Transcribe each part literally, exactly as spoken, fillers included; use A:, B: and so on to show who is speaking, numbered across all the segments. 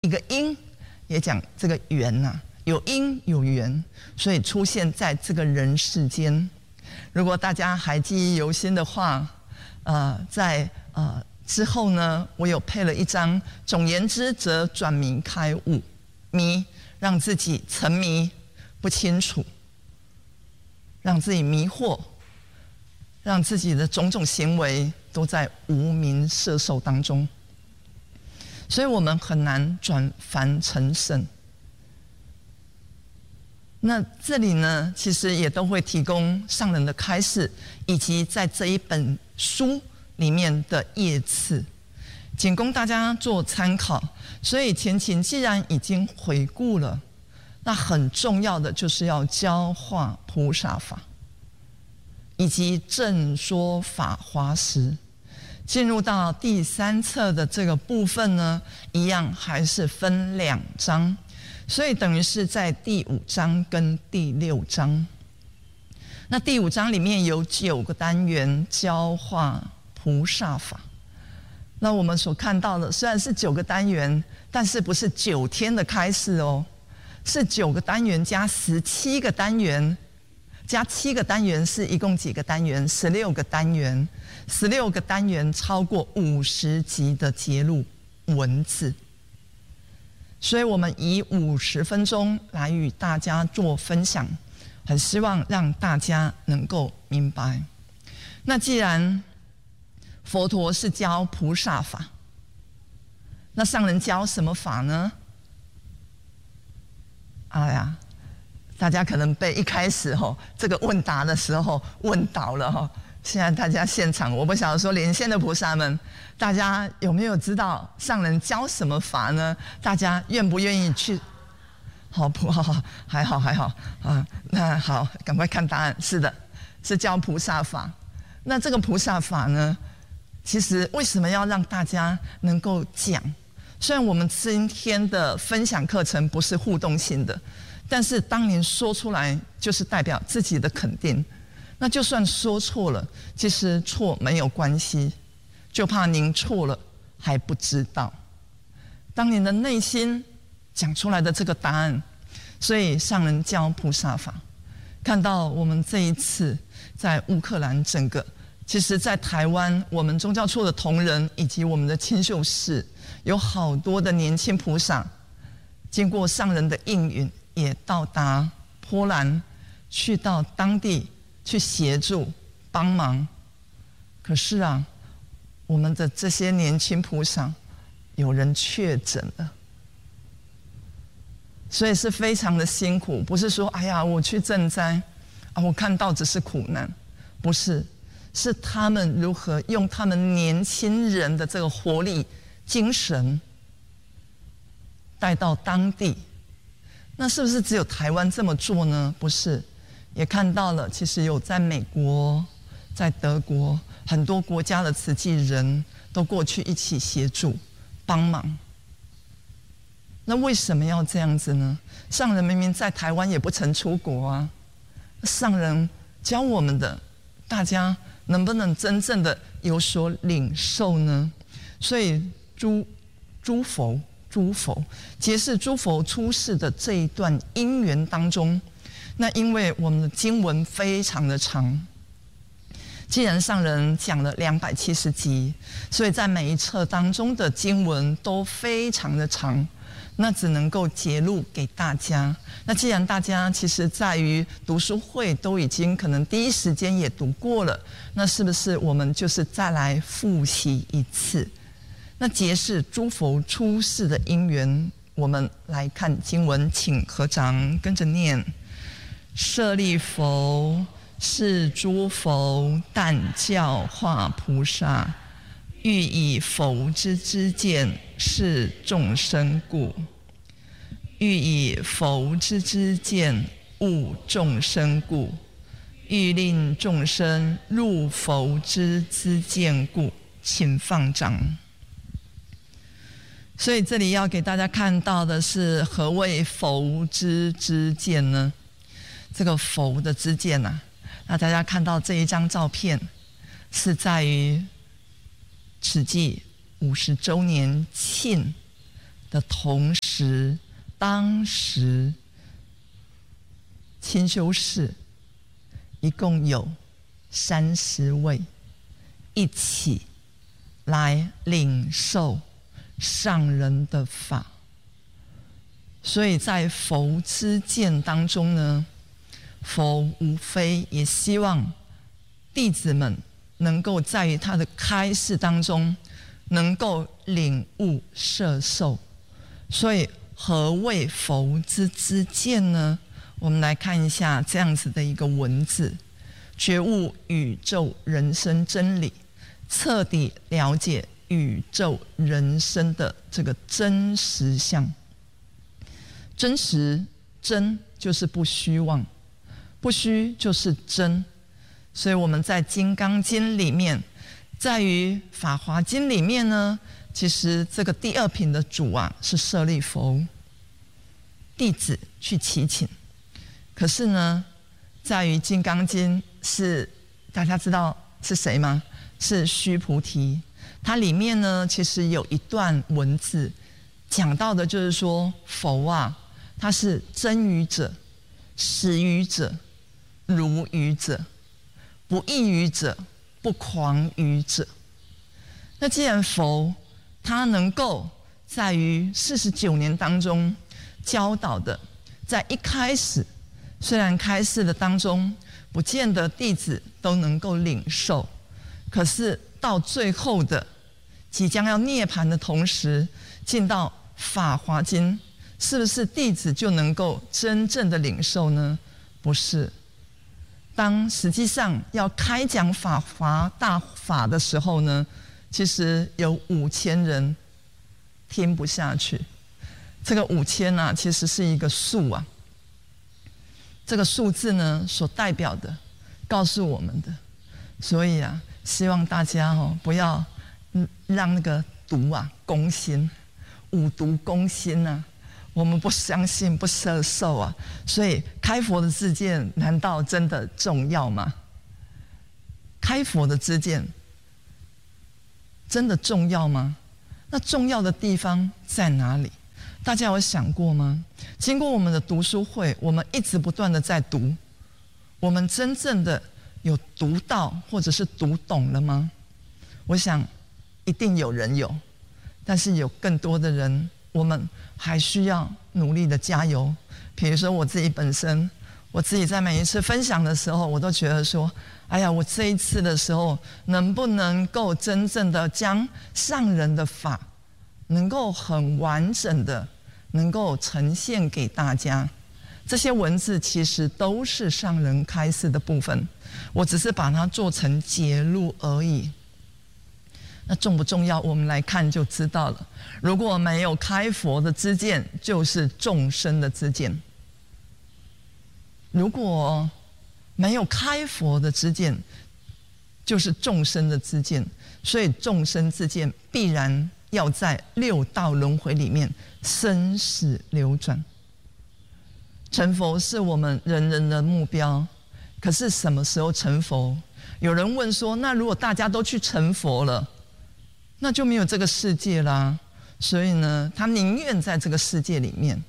A: 一个因，也讲这个缘呐、啊，有因有缘，所以出现在这个人世间。如果大家还记忆犹新的话，呃，在呃之后呢，我有配了一张，总言之则转迷开悟，迷让自己沉迷不清楚，让自己迷惑，让自己的种种行为都在无明摄受当中，所以我们很难转凡成圣。那这里呢，其实也都会提供上人的开示，以及在这一本书里面的页次，仅供大家做参考。所以前情既然已经回顾了，那很重要的就是要教化菩萨法，以及正说法华时。进入到第三册的这个部分呢，一样还是分两章。所以等于是在第五章跟第六章，那第五章里面有九个单元教化菩萨法。那我们所看到的虽然是九个单元，但是不是九天的开示哦，是九个单元加十七个单元，加七个单元是一共几个单元？十六个单元，十六个单元超过五十集的节录文字。所以我们以五十分钟来与大家做分享，很希望让大家能够明白。那既然佛陀是教菩萨法，那上人教什么法呢？哎呀，大家可能被一开始吼这个问答的时候问倒了吼。现在大家现场，我不晓得说连线的菩萨们，大家有没有知道上人教什么法呢？大家愿不愿意去？好，不好，好，还好，还好啊。那好，赶快看答案。是的，是教菩萨法。那这个菩萨法呢，其实为什么要让大家能够讲？虽然我们今天的分享课程不是互动性的，但是当您说出来，就是代表自己的肯定。那就算说错了，其实错没有关系，就怕您错了还不知道。当您的内心讲出来的这个答案，所以上人教菩萨法。看到我们这一次在乌克兰整个，其实在台湾我们宗教处的同仁以及我们的清秀寺，有好多的年轻菩萨，经过上人的应允，也到达波兰，去到当地去协助帮忙。可是啊，我们的这些年轻菩萨有人确诊了，所以是非常的辛苦。不是说哎呀我去赈灾啊，我看到只是苦难，不是，是他们如何用他们年轻人的这个活力精神带到当地。那是不是只有台湾这么做呢？不是，也看到了，其实有在美国、在德国很多国家的慈济人都过去一起协助帮忙。那为什么要这样子呢？上人明明在台湾也不曾出国啊，上人教我们的，大家能不能真正的有所领受呢？所以诸诸佛诸佛皆是诸佛出世的这一段因缘当中，那因为我们的经文非常的长，既然上人讲了两百七十集，所以在每一册当中的经文都非常的长，那只能够揭露给大家。那既然大家其实在于读书会都已经可能第一时间也读过了，那是不是我们就是再来复习一次？那皆是诸佛出世的因缘。我们来看经文，请合掌跟着念：舍利弗，是诸佛但教化菩萨，欲以佛之知见示众生故，欲以佛之知见悟众生故，欲令众生入佛之知见故。请放掌。所以这里要给大家看到的是何谓佛之知见呢？这个佛的知见啊，那大家看到这一张照片，是在于慈济五十周年庆的同时，当时清修士一共有三十位一起来领受上人的法，所以在佛之见当中呢，佛无非也希望弟子们能够在于他的开示当中能够领悟摄受。所以何谓佛之之见呢？我们来看一下这样子的一个文字：觉悟宇宙人生真理，彻底了解宇宙人生的这个真实相。真实，真就是不虚妄，不虚就是真。所以我们在《金刚经》里面，在于《法华经》里面呢，其实这个第二品的主啊是舍利弗，弟子去祈请。可是呢，在于《金刚经》是大家知道是谁吗？是须菩提。它里面呢，其实有一段文字讲到的就是说，佛啊，他是真语者、实语者、如语者、不异语者、不诳语者。那既然佛他能够在于四十九年当中教导的，在一开始虽然开示的当中不见得弟子都能够领受，可是到最后的即将要涅槃的同时，进到法华经，是不是弟子就能够真正的领受呢？不是。当实际上要开讲法华大法的时候呢，其实有五千人听不下去。这个五千啊，其实是一个数啊。这个数字呢，所代表的，告诉我们的。所以啊，希望大家哦，不要让那个毒啊攻心，五毒攻心啊。我们不相信，不摄受啊。所以开佛的知见，难道真的重要吗？开佛的知见真的重要吗？那重要的地方在哪里？大家有想过吗？经过我们的读书会，我们一直不断的在读，我们真正的有读到或者是读懂了吗？我想一定有人有，但是有更多的人，我们还需要努力的加油。比如说我自己本身，我自己在每一次分享的时候，我都觉得说，哎呀，我这一次的时候能不能够真正的将上人的法能够很完整的能够呈现给大家。这些文字其实都是上人开示的部分，我只是把它做成节录而已。那重不重要？我们来看就知道了。如果没有开佛的知见，就是众生的知见；如果没有开佛的知见，就是众生的知见。所以众生知见必然要在六道轮回里面生死流转。成佛是我们人人的目标，可是什么时候成佛？有人问说，那如果大家都去成佛了，那就没有这个世界啦。所以呢，他宁愿在这个世界里面。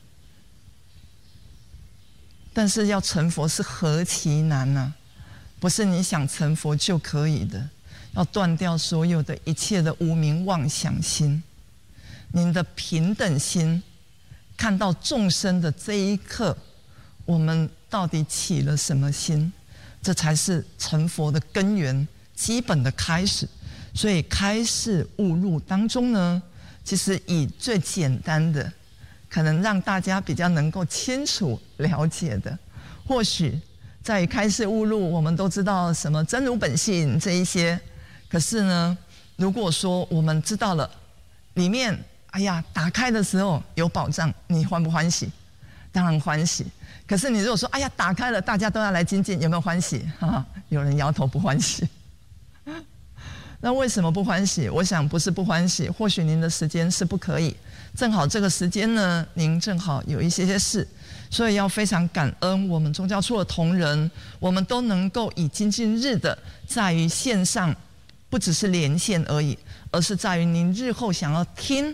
A: 但是要成佛是何其难啊，不是你想成佛就可以的。要断掉所有的一切的无明妄想心，您的平等心，看到众生的这一刻，我们到底起了什么心？这才是成佛的根源，基本的开始。所以开示悟入当中呢，其实以最简单的，可能让大家比较能够清楚了解的，或许在开示悟入，我们都知道什么真如本性这一些。可是呢，如果说我们知道了里面，哎呀，打开的时候有宝藏，你欢不欢喜？当然欢喜。可是你如果说，哎呀，打开了，大家都要来精进，有没有欢喜？哈哈，有人摇头不欢喜。那为什么不欢喜？我想不是不欢喜，或许您的时间是不可以，正好这个时间呢，您正好有一些些事，所以要非常感恩我们宗教处的同仁，我们都能够以今今日的在于线上，不只是连线而已，而是在于您日后想要听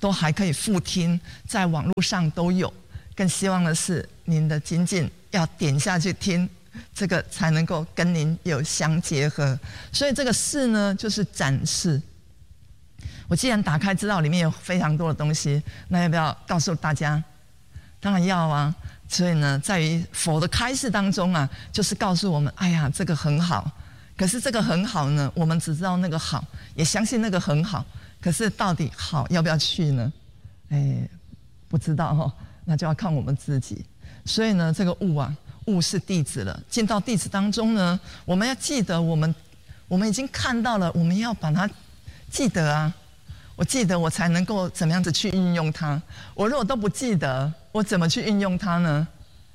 A: 都还可以复听，在网络上都有。更希望的是您的精进要点下去听，这个才能够跟您有相结合。所以这个示呢，就是展示。我既然打开知道里面有非常多的东西，那要不要告诉大家？当然要啊。所以呢，在于佛的开示当中啊，就是告诉我们，哎呀，这个很好。可是这个很好呢，我们只知道那个好，也相信那个很好。可是到底好要不要去呢？哎，不知道哦，那就要看我们自己。所以呢，这个悟啊，悟是弟子了。进到弟子当中呢，我们要记得我们，我们已经看到了，我们要把它记得啊。我记得我才能够怎么样子去运用它。我如果都不记得，我怎么去运用它呢？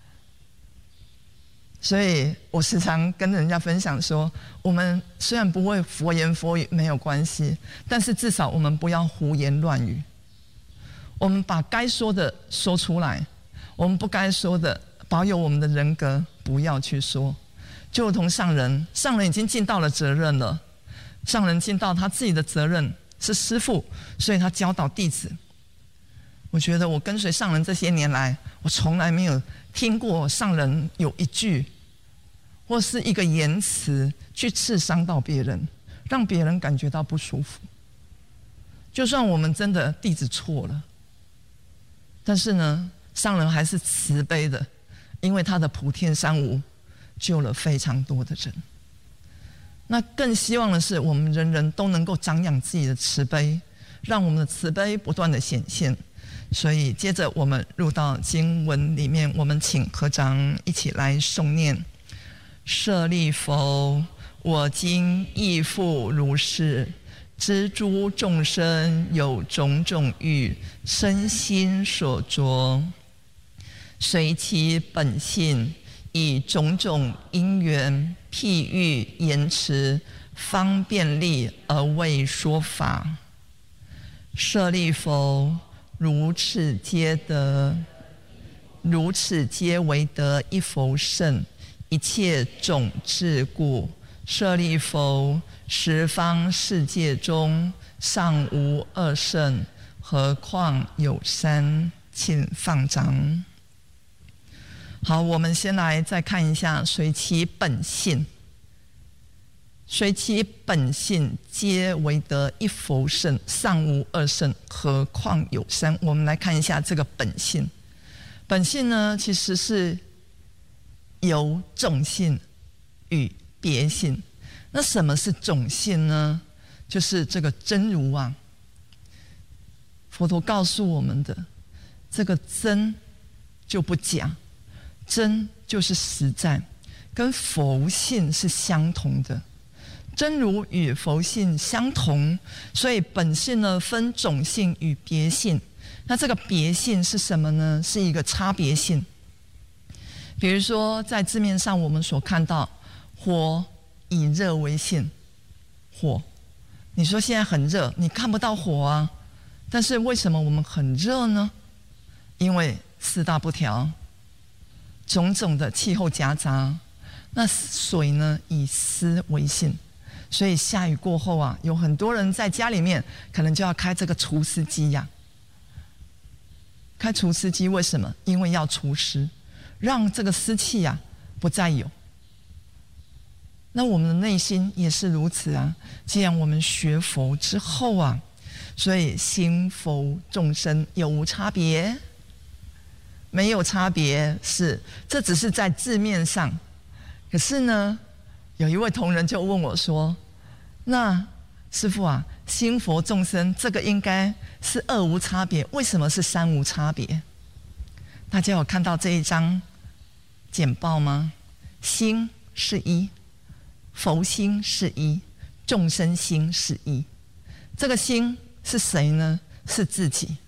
A: 所以我时常跟人家分享说，我们虽然不会佛言佛语没有关系，但是至少我们不要胡言乱语。我们把该说的说出来，我们不该说的保有我们的人格，不要去说。就如同上人，上人已经尽到了责任了，上人尽到他自己的责任。是师父，所以他教导弟子。我觉得我跟随上人这些年来，我从来没有听过上人有一句或是一个言辞去刺伤到别人，让别人感觉到不舒服。就算我们真的弟子错了，但是呢，上人还是慈悲的，因为他的普天三无救了非常多的人。那更希望的是，我们人人都能够长养自己的慈悲，让我们的慈悲不断的显现。所以，接着我们入到经文里面，我们请合掌一起来诵念：舍利弗，我今亦复如是，知诸众生有种种欲，身心所着，随其本性，以种种因缘譬喻言辞，方便利而为说法。舍利弗，如此皆得，如此皆为得一佛乘，一切种智故。舍利弗，十方世界中尚无二乘，何况有三？请放掌。好，我们先来再看一下随其本性，随其本性皆为得一佛乘，尚无二乘，何况有三？我们来看一下这个本性。本性呢，其实是由种性与别性。那什么是种性呢？就是这个真如啊。佛陀告诉我们的，这个真就不假。真就是实在，跟佛性是相同的。真如与佛性相同，所以本性呢分种性与别性。那这个别性是什么呢？是一个差别性。比如说在字面上我们所看到，火以热为性，火，你说现在很热，你看不到火啊，但是为什么我们很热呢？因为四大不调，种种的气候夹杂。那水呢以湿为性，所以下雨过后啊，有很多人在家里面可能就要开这个除湿机呀、啊。开除湿机为什么？因为要除湿，让这个湿气啊不再有。那我们的内心也是如此啊。既然我们学佛之后啊，所以心佛众生有无差别？没有差别，是这只是在字面上。可是呢，有一位同仁就问我说：“那师父啊，心佛众生这个应该是二无差别，为什么是三无差别？”大家有看到这一张简报吗？心是一，佛心是一，众生心是一。这个心是谁呢？是自己。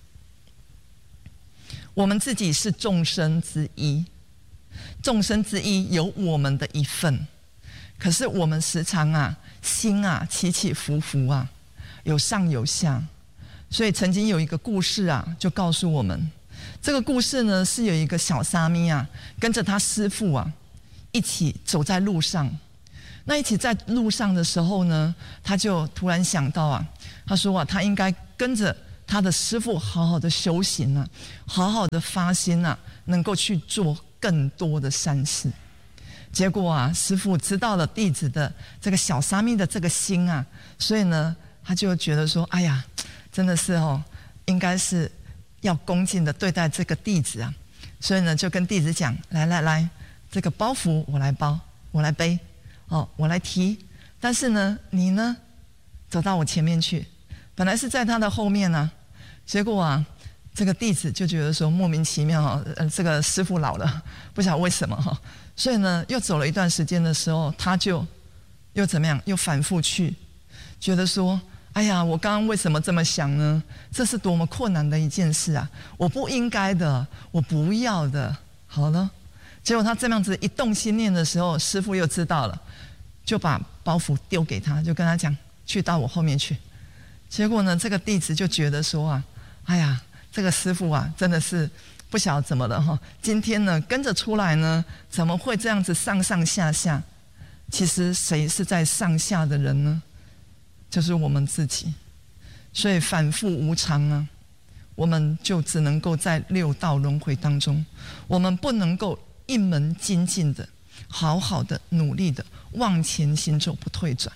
A: 我们自己是众生之一，众生之一有我们的一份。可是我们时常啊，心啊起起伏伏啊，有上有下。所以曾经有一个故事啊，就告诉我们，这个故事呢是有一个小沙弥啊，跟着他师父啊一起走在路上。那一起在路上的时候呢，他就突然想到啊，他说啊，他应该跟着他的师父好好的修行啊，好好的发心啊，能够去做更多的善事。结果啊，师父知道了弟子的这个小沙弥的这个心啊，所以呢，他就觉得说，哎呀，真的是哦，应该是要恭敬的对待这个弟子啊。所以呢，就跟弟子讲，来来来，这个包袱我来包，我来背，哦，我来提。但是呢，你呢，走到我前面去。本来是在他的后面啊，结果啊，这个弟子就觉得说莫名其妙哈，呃，这个师父老了，不晓得为什么哈。所以呢，又走了一段时间的时候，他就又怎么样？又反复去，觉得说：“哎呀，我刚刚为什么这么想呢？这是多么困难的一件事啊！我不应该的，我不要的。”好了，结果他这样子一动心念的时候，师父又知道了，就把包袱丢给他，就跟他讲：“去到我后面去。”结果呢，这个弟子就觉得说啊：“哎呀，这个师父啊，真的是。”不晓得怎么了哈，今天呢跟着出来呢，怎么会这样子上上下下？其实谁是在上下的人呢？就是我们自己。所以反复无常啊，我们就只能够在六道轮回当中，我们不能够一门精进的、好好的、努力的往前行走，不退转。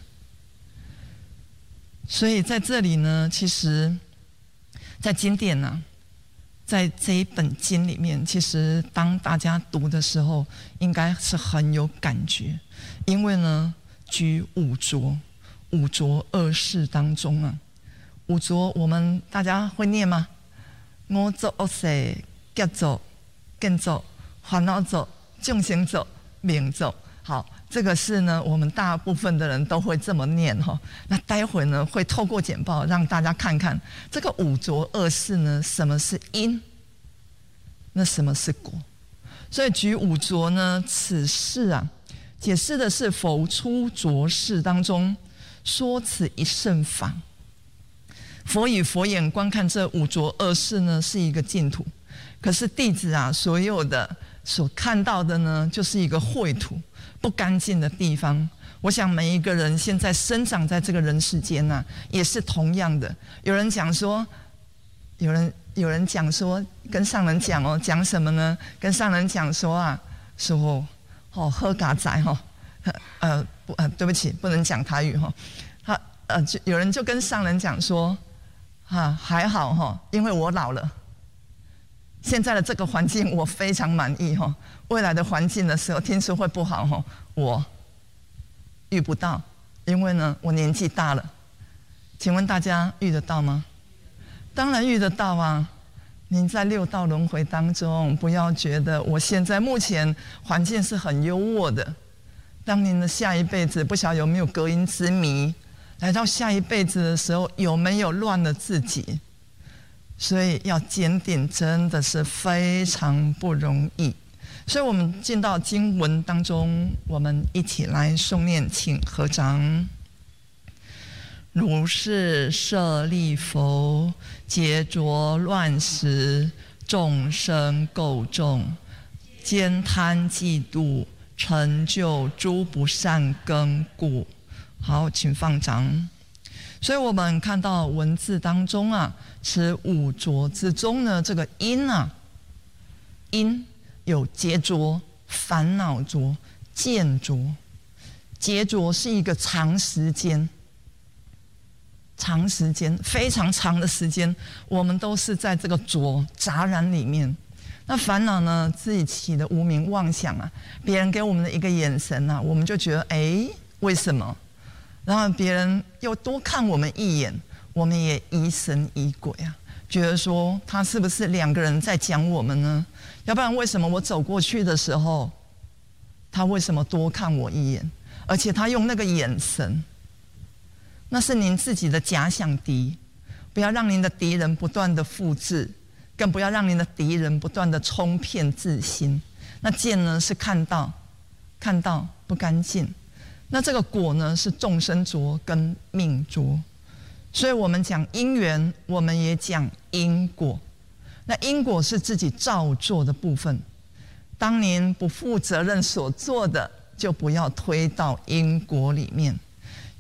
A: 所以在这里呢，其实，在经典呢、啊。在这一本经里面，其实当大家读的时候，应该是很有感觉，因为呢，举五浊，五浊恶世当中啊，五浊我们大家会念吗？五浊恶世，劫浊、见浊、烦恼浊、众生浊、命浊。好，这个是呢，我们大部分的人都会这么念哈。那待会呢，会透过简报让大家看看这个五浊恶世呢，什么是因，那什么是果。所以举五浊呢，此事啊，解释的是否出浊世当中说此一圣法。佛以佛眼观看这五浊恶世呢，是一个净土。可是弟子啊，所有的所看到的呢，就是一个秽土。不干净的地方，我想每一个人现在生长在这个人世间呐、啊，也是同样的。有人讲说，有人有人讲说，跟上人讲哦，讲什么呢？跟上人讲说啊，说哦喝嘎仔哈，呃不呃对不起，不能讲台语哈。他呃就有人就跟上人讲说，啊还好哈，因为我老了。现在的这个环境我非常满意哈，未来的环境的时候听说会不好哈，我遇不到，因为呢我年纪大了。请问大家遇得到吗？当然遇得到啊！您在六道轮回当中，不要觉得我现在目前环境是很优渥的，当您的下一辈子不晓得有没有隔音之谜，来到下一辈子的时候有没有乱了自己？所以要坚定真的是非常不容易。所以我们进到经文当中，我们一起来诵念，请合掌。如是舍利弗，劫浊乱时，众生垢重，兼贪嫉妒，成就诸不善根故。好，请放掌。所以我们看到文字当中啊，此五浊之中呢，这个因啊，因有劫浊、烦恼浊、见浊。劫浊是一个长时间，长时间非常长的时间，我们都是在这个浊杂染里面。那烦恼呢，自己起的无明妄想啊，别人给我们的一个眼神啊，我们就觉得哎，为什么？然后别人又多看我们一眼，我们也疑神疑鬼啊，觉得说他是不是两个人在讲我们呢？要不然为什么我走过去的时候，他为什么多看我一眼？而且他用那个眼神，那是您自己的假想敌，不要让您的敌人不断的复制，更不要让您的敌人不断的冲骗自心。那见呢是看到，看到不干净。那这个果呢，是众生浊跟命浊，所以我们讲因缘，我们也讲因果。那因果是自己照做的部分，当您不负责任所做的，就不要推到因果里面。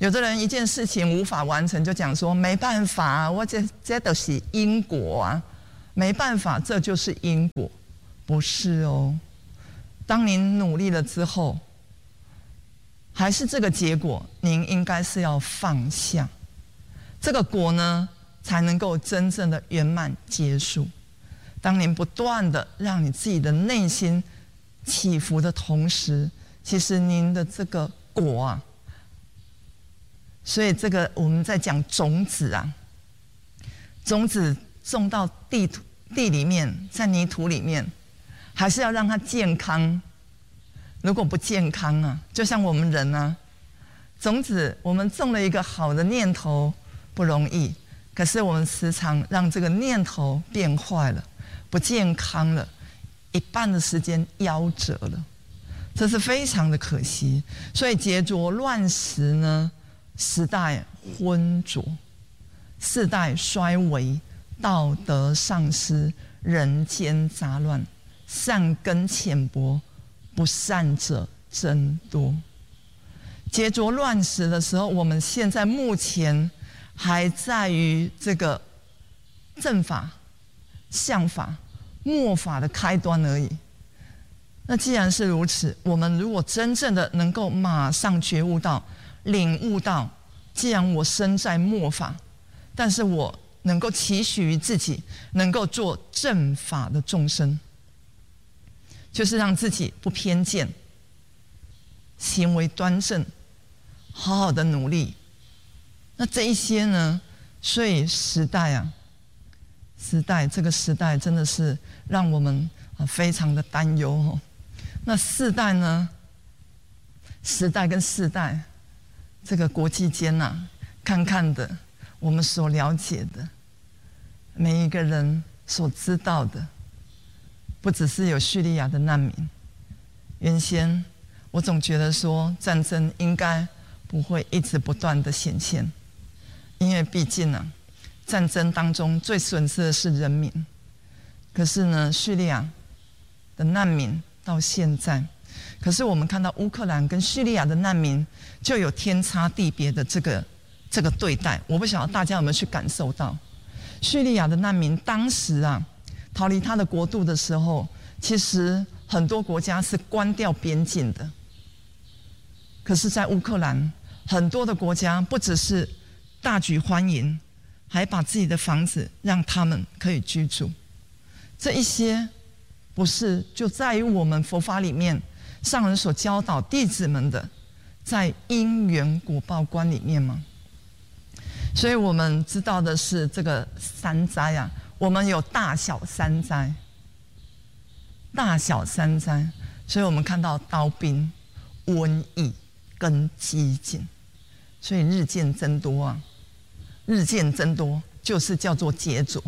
A: 有的人一件事情无法完成，就讲说没办法啊，我这这都是因果啊，没办法，这就是因果，不是哦。当您努力了之后，还是这个结果，您应该是要放下，这个果呢，才能够真正的圆满结束。当您不断的让你自己的内心起伏的同时，其实您的这个果啊，所以这个我们在讲种子啊，种子种到地土地里面，在泥土里面，还是要让它健康。如果不健康啊，就像我们人啊，种子我们种了一个好的念头不容易，可是我们时常让这个念头变坏了，不健康了，一半的时间夭折了，这是非常的可惜。所以桀浊乱时呢，时代昏浊，世代衰微，道德丧失，人间杂乱，善根浅薄，不善者增多。桀浊乱时的时候，我们现在目前还在于这个正法、相法、末法的开端而已。那既然是如此，我们如果真正的能够马上觉悟到、领悟到，既然我身在末法，但是我能够期许于自己能够做正法的众生，就是让自己不偏见，行为端正，好好的努力。那这一些呢，所以时代啊，时代这个时代真的是让我们啊非常的担忧哦。那世代呢，时代跟世代，这个国际间呐、啊，看看的，我们所了解的，每一个人所知道的，不只是有叙利亚的难民。原先我总觉得说战争应该不会一直不断的显现，因为毕竟呢、啊，战争当中最损失的是人民。可是呢，叙利亚的难民到现在，可是我们看到乌克兰跟叙利亚的难民就有天差地别的这个这个对待。我不晓得大家有没有去感受到，叙利亚的难民当时啊逃离他的国度的时候，其实很多国家是关掉边境的。可是在乌克兰，很多的国家不只是大举欢迎，还把自己的房子让他们可以居住。这一些不是就在于我们佛法里面上人所教导弟子们的，在因缘果报观里面吗？所以我们知道的是这个三灾啊，我们有大小三灾，大小三灾，所以我们看到刀兵、瘟疫跟饥馑，所以日渐增多啊，日渐增多就是叫做桀浊。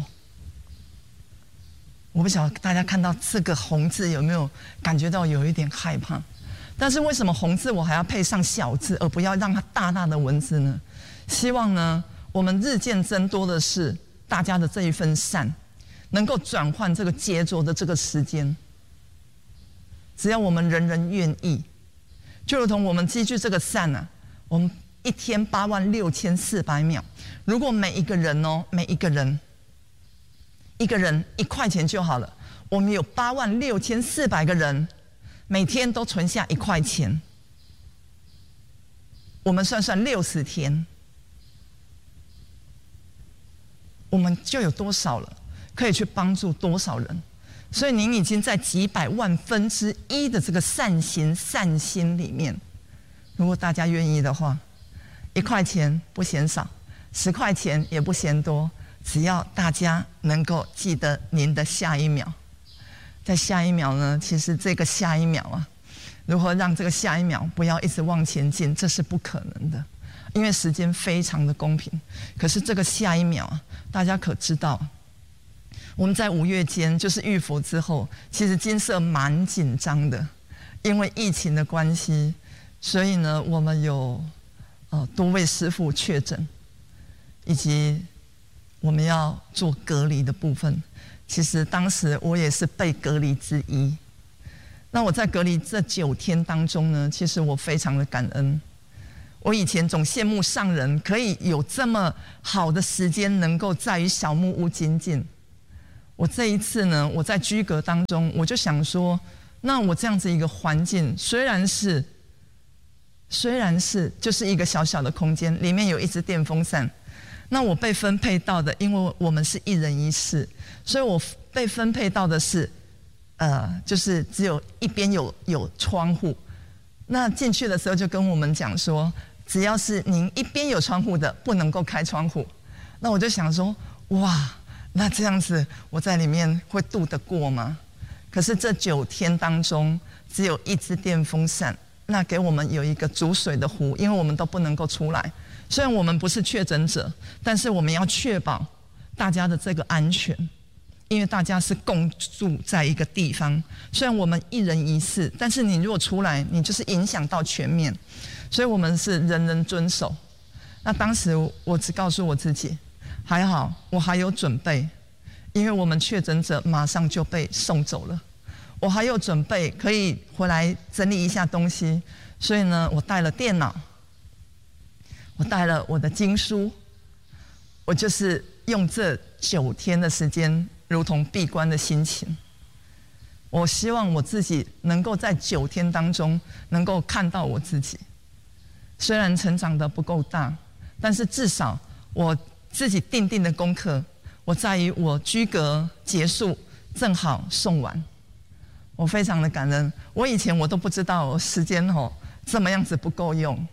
A: 我不晓得大家看到这个红字有没有感觉到有一点害怕？但是为什么红字我还要配上小字，而不要让它大大的文字呢？希望呢，我们日渐增多的是大家的这一份善，能够转换这个桀浊的这个时间。只要我们人人愿意，就如同我们积聚这个善啊，我们一天八万六千四百秒，如果每一个人哦，每一个人。一个人一块钱就好了，我们有八万六千四百个人，每天都存下一块钱，我们算算六十天，我们就有多少了，可以去帮助多少人。所以您已经在几百万分之一的这个善行善心里面，如果大家愿意的话，一块钱不嫌少，十块钱也不嫌多。只要大家能够记得您的下一秒，在下一秒呢，其实这个下一秒啊，如何让这个下一秒不要一直往前进，这是不可能的，因为时间非常的公平。可是这个下一秒啊，大家可知道，我们在五月间就是浴佛之后，其实金色蛮紧张的，因为疫情的关系，所以呢，我们有呃多位师父确诊，以及我们要做隔离的部分，其实当时我也是被隔离之一。那我在隔离这九天当中呢，其实我非常的感恩。 我以前总羡慕上人可以有这么好的时间，能够在于小木屋精进。我这一次呢，我在居阁当中，我就想说，那我这样子一个环境，虽然是虽然是就是一个小小的空间，里面有一只电风扇，那我被分配到的，因为我们是一人一室，所以我被分配到的是，呃，就是只有一边有有窗户。那进去的时候就跟我们讲说，只要是您一边有窗户的，不能够开窗户。那我就想说，哇。那这样子我在里面会度得过吗？可是这九天当中只有一只电风扇，那给我们有一个煮水的壶，因为我们都不能够出来。虽然我们不是确诊者，但是我们要确保大家的这个安全，因为大家是共住在一个地方。虽然我们一人一室，但是你如果出来，你就是影响到全面，所以我们是人人遵守。那当时我只告诉我自己，还好，我还有准备，因为我们确诊者马上就被送走了，我还有准备可以回来整理一下东西，所以呢，我带了电脑，我带了我的经书，我就是用这九天的时间，如同闭关的心情。我希望我自己能够在九天当中能够看到我自己，虽然成长得不够大，但是至少我自己定定的功课，我在于我居阁结束正好送完，我非常的感恩。我以前我都不知道我时间哦这么样子不够用。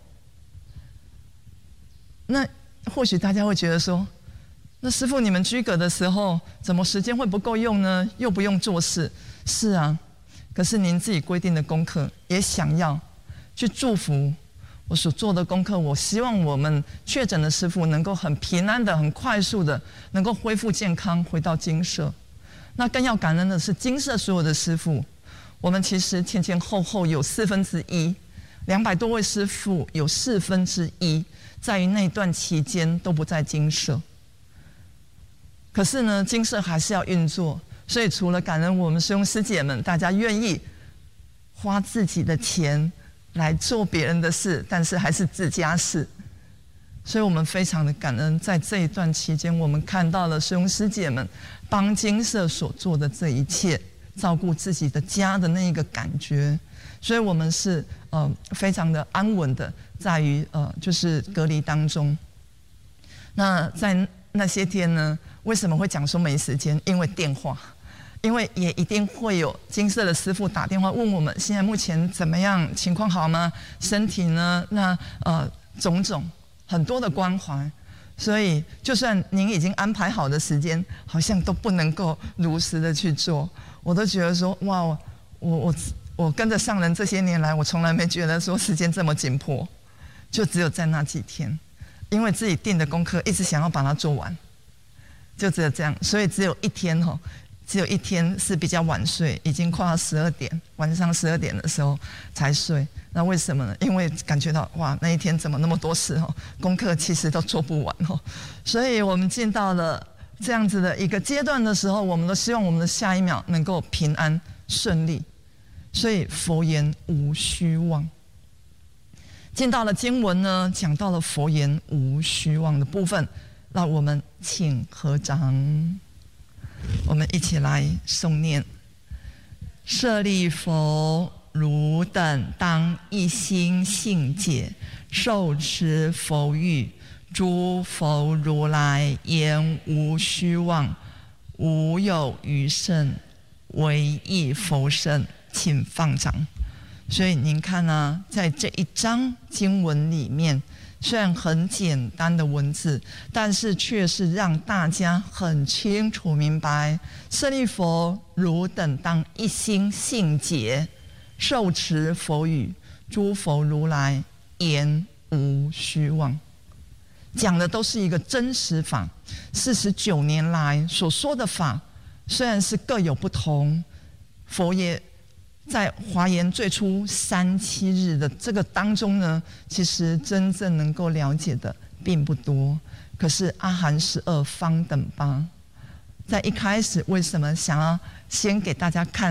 A: 那或许大家会觉得说，那师父你们居阁的时候，怎么时间会不够用呢？又不用做事。是啊，可是您自己规定的功课，也想要去祝福我所做的功课，我希望我们确诊的师父能够很平安的、很快速的能够恢复健康，回到精舍。那更要感恩的是精舍所有的师父，我们其实前前后后有四分之一，两百多位师父有四分之一，在于那段期间都不在精舍。可是呢，精舍还是要运作，所以除了感恩我们师兄师姐们，大家愿意花自己的钱来做别人的事，但是还是自家事，所以我们非常的感恩。在这一段期间，我们看到了师兄师姐们帮精舍所做的这一切，照顾自己的家的那一个感觉，所以我们是呃非常的安稳的，在于呃就是隔离当中。那在那些天呢，为什么会讲说没时间？因为电话。因为也一定会有精舍的师父打电话问我们现在目前怎么样，情况好吗？身体呢？那呃种种很多的关怀，所以就算您已经安排好的时间，好像都不能够如实的去做。我都觉得说，哇，我我我跟着上人这些年来，我从来没觉得说时间这么紧迫，就只有在那几天，因为自己定的功课一直想要把它做完，就只有这样，所以只有一天哈、哦。只有一天是比较晚睡，已经快要十二点，晚上十二点的时候才睡。那为什么呢？因为感觉到哇，那一天怎么那么多事哦，功课其实都做不完哦。所以我们进到了这样子的一个阶段的时候，我们都希望我们的下一秒能够平安顺利。所以佛言无虚妄。进到了经文呢，讲到了佛言无虚妄的部分，那我们请合掌。我们一起来诵念：舍利弗，汝等当一心信解，受持佛语。诸佛如来言无虚妄，无有余圣，唯一佛圣。请放掌。所以您看啊，在这一章经文里面，虽然很简单的文字，但是却是让大家很清楚明白：舍利弗，汝等当一心信解，受持佛语。诸佛如来言无虚妄。讲的都是一个真实法。四十九年来所说的法，虽然是各有不同，佛也在华严最初三七日的这个当中呢，其实真正能够了解的并不多。可是阿含十二方等八，在一开始为什么想要先给大家看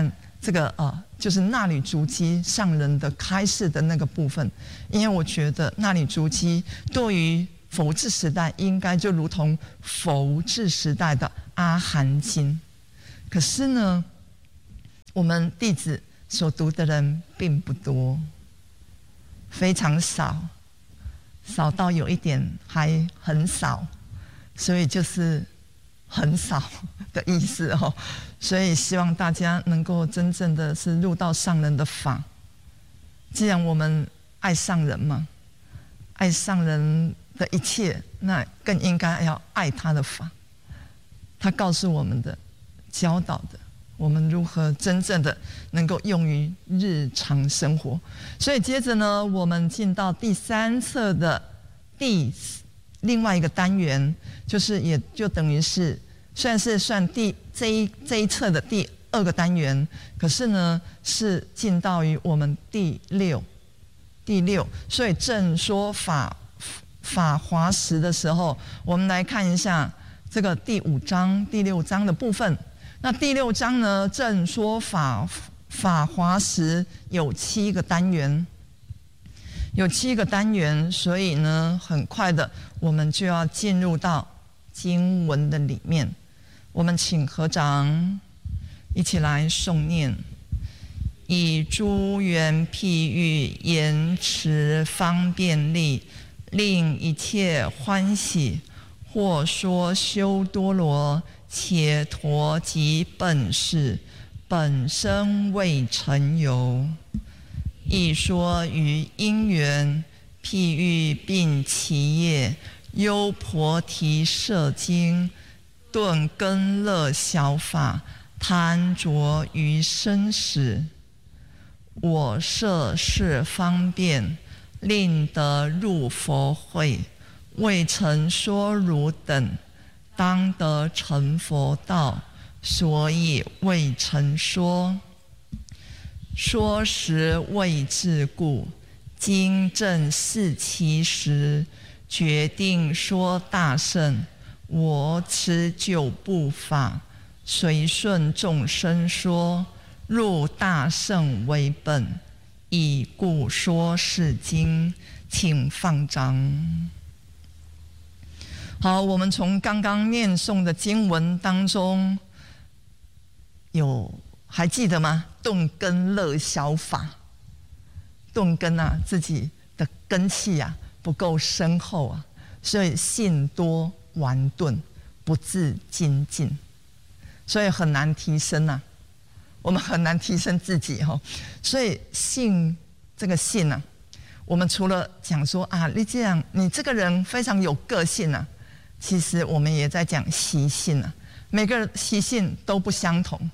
A: 这个呃，就是那履足迹上人的开示的那个部分，因为我觉得那履足迹对于佛治时代应该就如同佛治时代的阿含经，可是呢，我们弟子所读的人并不多，非常少，少到有一点还很少，所以就是很少的意思哦。所以希望大家能够真正的是入到上人的法。既然我们爱上人嘛，爱上人的一切，那更应该要爱他的法。他告诉我们的、教导的，我们如何真正的能够用于日常生活。所以接着呢，我们进到第三册的第另外一个单元，就是也就等于是虽然是算第这一这一册的第二个单元，可是呢是进到于我们第六第六，所以正说法法华时的时候，我们来看一下这个第五章、第六章的部分。那第六章呢，正说法法华时有七个单元，有七个单元，所以呢，很快的我们就要进入到经文的里面。我们请合掌一起来诵念：以诸缘譬喻言辞方便力，令一切欢喜。或说修多罗伽陀及本事，本身未成有；亦说于因缘譬喻并其业，优婆提舍经，顿根乐小法，贪着于生死。我设是方便，令得入佛会。未曾说汝等，当得成佛道，所以未曾说。说时未至故，今正是其时，决定说大乘。我持九部法，随顺众生说，入大乘为本，以故说是经。请放掌。好，我们从刚刚念诵的经文当中，有还记得吗？顿根乐小法，顿根啊，自己的根气啊不够深厚啊，所以信多顽钝，不自精进，所以很难提升啊。我们很难提升自己哈、哦，所以信这个信啊，我们除了讲说啊，你这样，你这个人非常有个性啊。其实我们也在讲习性啊，每个人习性都不相同，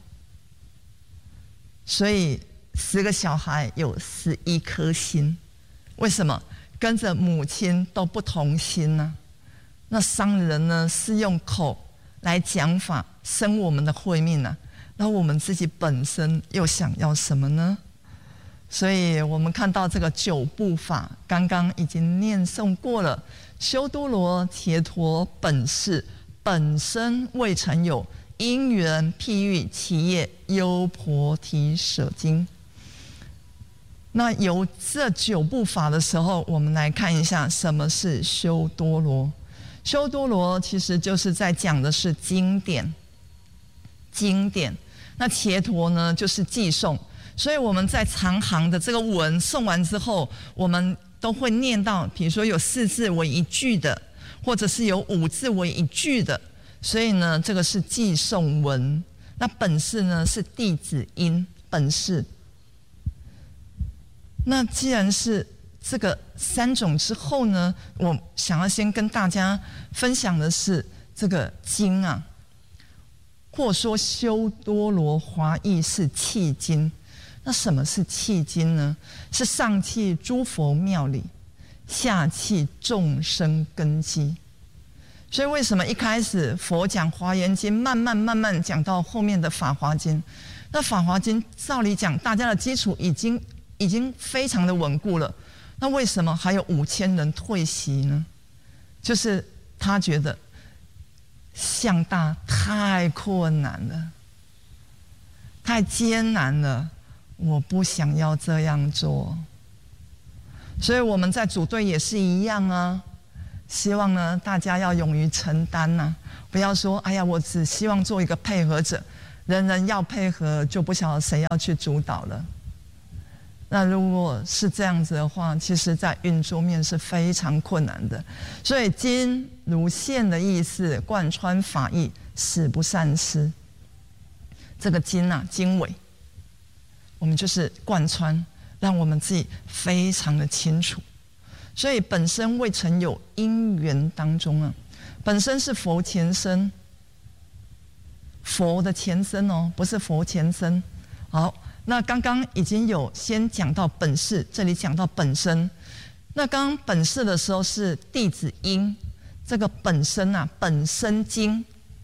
A: 所以十个小孩有十一颗心，为什么？跟着母亲都不同心呢、啊？那商人呢是用口来讲法生我们的慧命啊，那我们自己本身又想要什么呢？所以我们看到这个九部法，刚刚已经念诵过了。修多罗伽陀本事，本身未曾有，因缘譬喻其业，优婆提舍经。那由这九部法的时候，我们来看一下什么是修多罗。修多罗其实就是在讲的是经典，经典。那伽陀呢，就是偈颂。所以我们在长行的这个文诵完之后，我们都会念到，比如说有四字为一句的，或者是有五字为一句的，所以呢，这个是偈颂文。那本事呢是弟子音本事。那既然是这个三种之后呢，我想要先跟大家分享的是这个经啊，或说修多罗华义是契经。那什么是契经呢？是上契诸佛妙理，下契众生根基。所以为什么一开始佛讲华严经，慢慢慢慢讲到后面的法华经？那法华经照理讲，大家的基础已经已经非常的稳固了，那为什么还有五千人退席呢？就是他觉得向大太困难了。 太艰难了，我不想要这样做。所以我们在组队也是一样啊，希望呢大家要勇于承担呐、啊，不要说哎呀，我只希望做一个配合者，人人要配合，就不晓得谁要去主导了。那如果是这样子的话，其实在运作面是非常困难的。所以经如线的意思，贯穿法义，使不散失。这个经啊，经纬，我们就是贯穿，让我们自己非常的清楚。所以本身未曾有因缘当中啊，本身是佛前身，佛的前身哦，不是佛前身。好。那刚刚已经有先讲到本事，这里讲到本身。那刚刚本事的时候是弟子因，这个本身啊，本身经，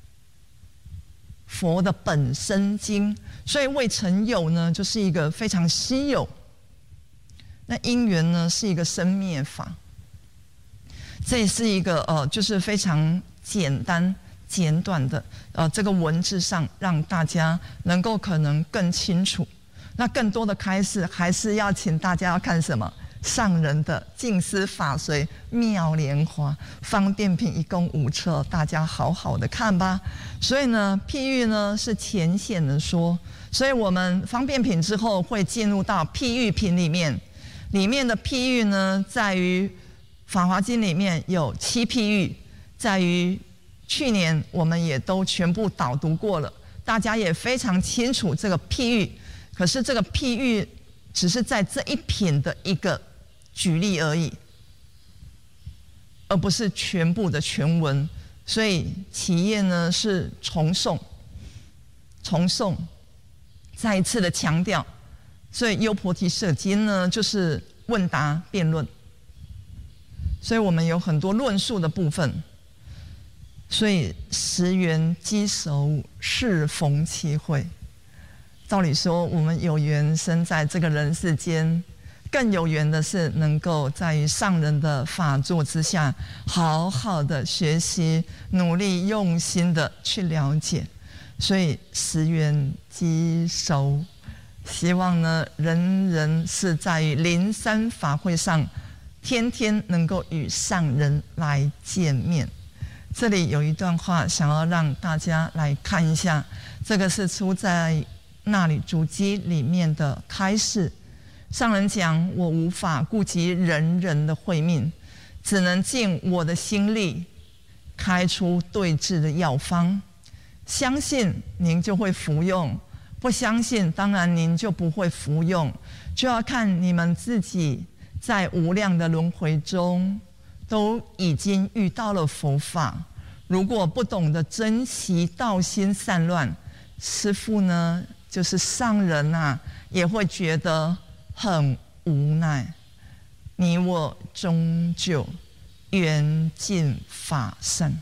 A: 佛的本身经，所以未曾有呢，就是一个非常稀有。那因缘呢，是一个生灭法，这也是一个呃，就是非常简单简短的呃，这个文字上让大家能够可能更清楚。那更多的开示还是要请大家要看什么？上人的《净思法随妙莲华》方便品一共五册，大家好好的看吧。所以呢，譬喻呢是浅显的说，所以我们方便品之后会进入到譬喻品里面，里面的譬喻呢，在于《法华经》里面有七譬喻，在于去年我们也都全部导读过了，大家也非常清楚这个譬喻。可是这个譬喻只是在这一品的一个举例而已，而不是全部的全文。所以企业呢是重诵，重诵，再一次的强调。所以《优婆提舍经》呢就是问答辩论，所以我们有很多论述的部分。所以十缘稽首，适逢其会。照理说，我们有缘生在这个人世间，更有缘的是能够在于上人的法座之下，好好的学习，努力用心的去了解。所以十缘稽首，希望呢，人人是在于灵山法会上，天天能够与上人来见面。这里有一段话，想要让大家来看一下，这个是出在那里主机里面的开示。上人讲，我无法顾及人人的慧命，只能尽我的心力开出对治的药方，相信您就会服用，不相信当然您就不会服用，就要看你们自己在无量的轮回中都已经遇到了佛法，如果不懂得珍惜，道心散乱，师父呢就是上人啊，也会觉得很无奈。你我终究缘尽法散。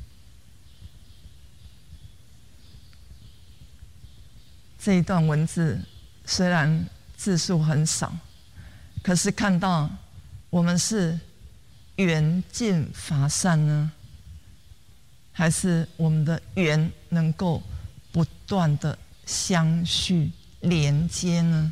A: 这一段文字虽然字数很少，可是看到我们是缘尽法散呢，还是我们的缘能够不断的相续连接呢？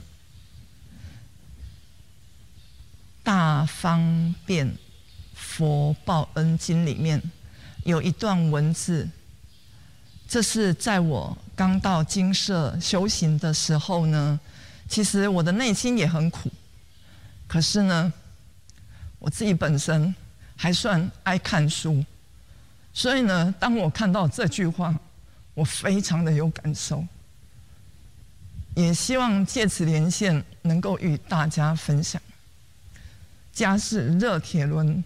A: 大方便佛报恩经里面有一段文字，这是在我刚到精舍修行的时候呢，其实我的内心也很苦，可是呢，我自己本身还算爱看书，所以呢，当我看到这句话，我非常的有感受，也希望借此连线能够与大家分享。家是热铁轮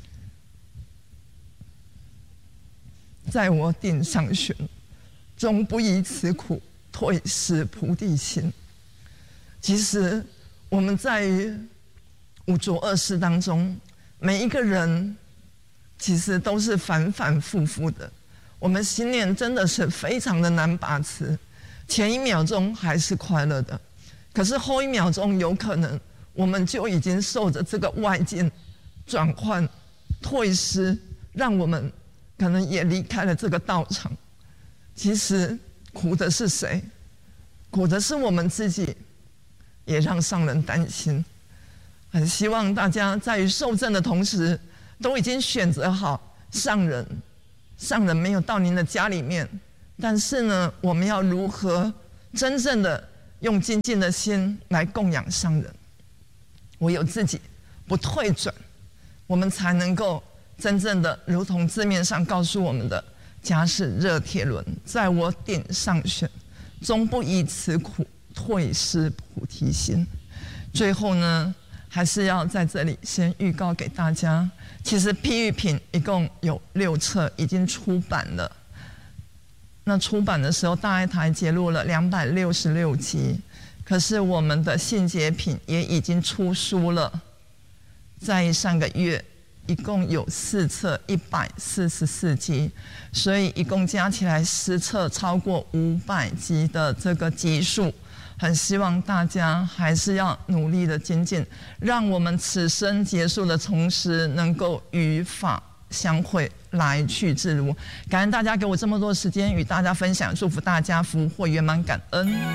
A: 在我顶上悬，终不以此苦退失菩提心。其实我们在五浊恶世当中，每一个人其实都是反反复复的，我们心念真的是非常的难把持。前一秒钟还是快乐的，可是后一秒钟有可能我们就已经受着这个外境转换、退失，让我们可能也离开了这个道场。其实苦的是谁？ 苦的是我们自己，也让上人担心。很希望大家在于受赠的同时，都已经选择好上人。上人没有到您的家里面，但是呢，我们要如何真正的用精进的心来供养上人？唯有自己不退转，我们才能够真正的如同字面上告诉我们的，家是热铁轮，在我顶上旋，终不以此苦退失菩提心。最后呢，还是要在这里先预告给大家，其实譬喻品一共有六册，已经出版了。那出版的时候，大爱台揭露了两百六十六集，可是我们的信解品也已经出书了，在上个月一共有四册，一百四十四集，所以一共加起来十册，超过五百集的这个集数。很希望大家还是要努力的精进，让我们此生结束的同时，能够与法相会，来去自如。感恩大家给我这么多时间与大家分享，祝福大家福祸圆满，感恩。